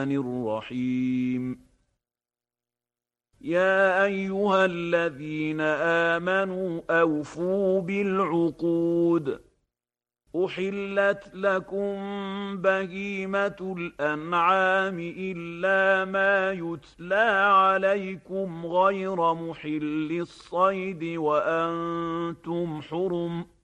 الرحيم يا أيها الذين آمنوا أوفوا بالعقود أحلت لكم بهيمة الأنعام إلا ما يتلى عليكم غير محل الصيد وأنتم حرم